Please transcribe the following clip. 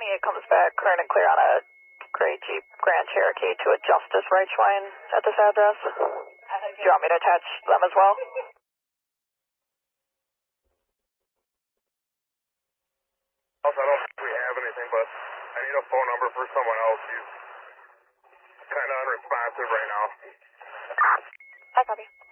it comes back current and clear on a gray Jeep Grand Cherokee to a Justice Right Line at this address. Do you want me to attach them as well? I don't think we have anything, but I need a phone number for someone else. He's kind of unresponsive right now. I copy.